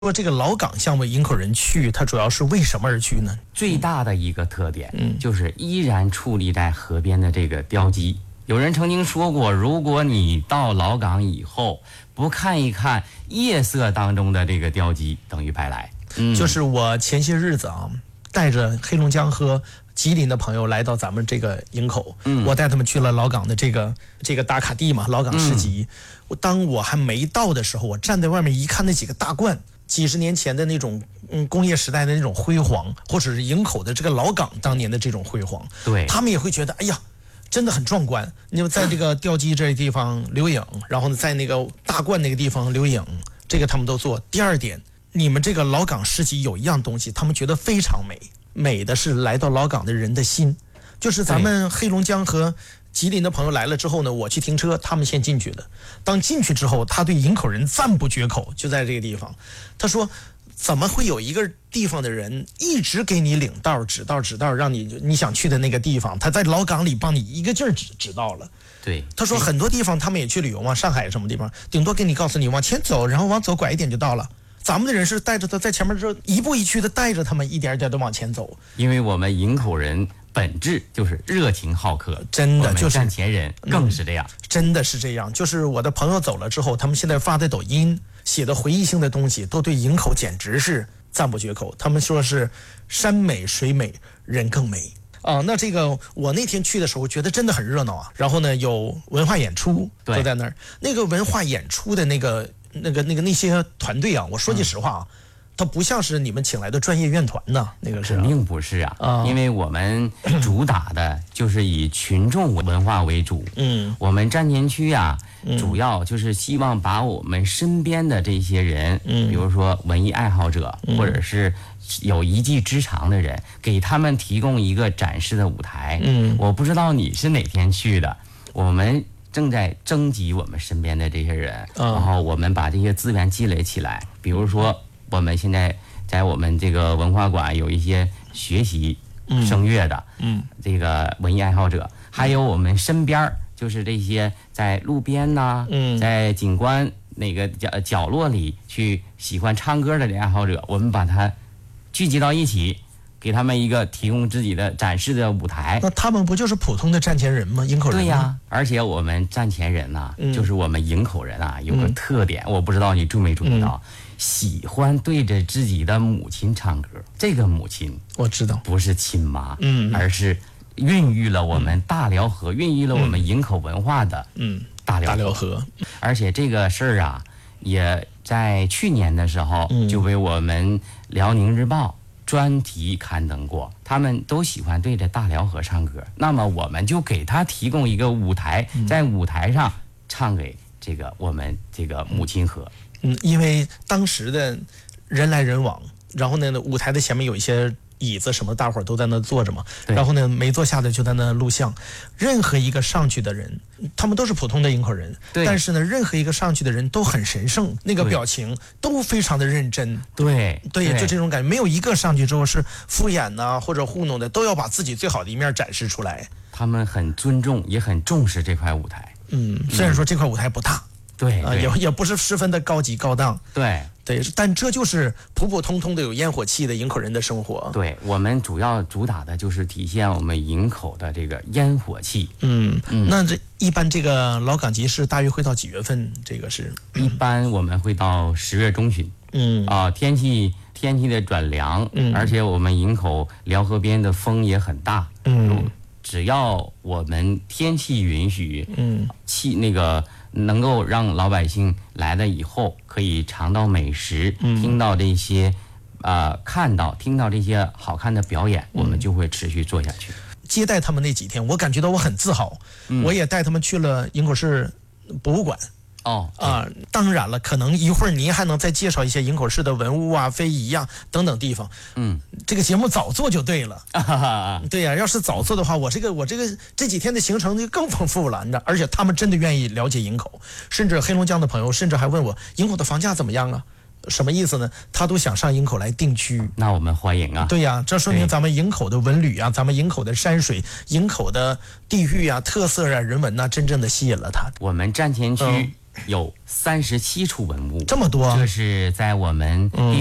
说这个老岗项目营口人去，它主要是为什么而去呢？ 最大的一个特点，就是依然矗立在河边的这个雕基。有人曾经说过，如果你到老岗以后不看一看夜色当中的这个雕基，等于白来。 就是我前些日子啊，带着黑龙江和吉林的朋友来到咱们这个营口，我带他们去了老岗的这个打卡地嘛，老岗市集。当我还没到的时候，我站在外面一看那几个大罐。几十年前的那种工业时代的那种辉煌，或者是营口的这个老岗当年的这种辉煌， 对， 他们也会觉得哎呀，真的很壮观。你们在这个吊机这个地方留影，然后呢，在那个大罐那个地方留影，这个他们都做。第二点，你们这个老岗市集有一样东西，他们觉得非常美，美的是来到老岗的人的心，就是咱们黑龙江和吉林的朋友来了之后呢，我去停车，他们先进去的。当进去之后，他对营口人赞不绝口，就在这个地方。他说：“怎么会有一个地方的人一直给你领道、指道，让你想去的那个地方？他在老岗里帮你一个劲儿指到了。” 对， 他说很多地方他们也去旅游嘛，上海什么地方，顶多给你告诉你往前走，然后往左拐一点就到了。咱们的人是带着他在前面这一步一趋的带着他们一点一点的往前走， 因为我们营口人本质就是热情好客， 真的就是站前人更是这样， 真的是这样。就是我的朋友走了之后，他们现在发的抖音写的回忆性的东西，都对营口简直是赞不绝口。他们说是山美水美人更美啊。那这个我那天去的时候觉得真的很热闹啊。然后呢，有文化演出都在那儿，那个文化演出的那些团队啊，我说句实话啊。它不像是你们请来的专业院团呢，那个是肯定不是啊，因为我们主打的就是以群众文化为主。我们站前区啊，主要就是希望把我们身边的这些人，比如说文艺爱好者，或者是有一技之长的人，给他们提供一个展示的舞台。我不知道你是哪天去的，我们正在征集我们身边的这些人，然后我们把这些资源积累起来，比如说。我们现在在我们这个文化馆有一些学习声乐的，这个文艺爱好者，还有我们身边就是这些在路边呐，在景观那个角落里去喜欢唱歌的这爱好者，我们把它聚集到一起，给他们一个提供自己的展示的舞台。 那他们不就是普通的站前人吗？营口人对呀，而且我们站前人呐，就是我们营口人啊，有个特点，我不知道你注没注意到。喜欢对着自己的母亲唱歌，这个母亲我知道不是亲妈，而是孕育了我们大辽河，孕育了我们营口文化的大辽河。而且这个事儿啊，也在去年的时候就为我们辽宁日报专题刊登过，他们都喜欢对着大辽河唱歌，那么我们就给他提供一个舞台，在舞台上唱给这个我们这个母亲河。 因为当时的人来人往，然后呢，舞台的前面有一些椅子什么，大伙儿都在那坐着嘛。然后呢，没坐下的就在那录像。任何一个上去的人，他们都是普通的营口人，但是呢，任何一个上去的人都很神圣，那个表情都非常的认真。对，就这种感觉，没有一个上去之后是敷衍呐或者糊弄的，都要把自己最好的一面展示出来。 他们很尊重，也很重视这块舞台。 虽然说这块舞台不大。也不是十分的高级高档，对，但这就是普普通通的有烟火气的营口人的生活。 对，我们主要主打的就是体现我们营口的这个烟火气。 那这一般这个老岗集市大约会到几月份？这个是一般我们会到10月中旬。天气的转凉，而且我们营口辽河边的风也很大。只要我们天气允许，能够让老百姓来了以后可以尝到美食，听到这些听到这些好看的表演，我们就会持续做下去。 接待他们那几天，我感觉到我很自豪。我也带他们去了营口市博物馆。当然了，可能一会儿您还能再介绍一些营口市的文物啊、非遗啊等等地方。这个节目早做就对了。对呀，要是早做的话，我这几天的行程就更丰富了，你知道，而且他们真的愿意了解营口，甚至黑龙江的朋友甚至还问我营口的房价怎么样啊？什么意思呢？他都想上营口来定居。 那我们欢迎啊！ 对呀，这说明咱们营口的文旅啊，咱们营口的山水、营口的地域啊、特色啊、人文啊，真正的吸引了他。 我们站前区有37处文物， 这么多， 这是在我们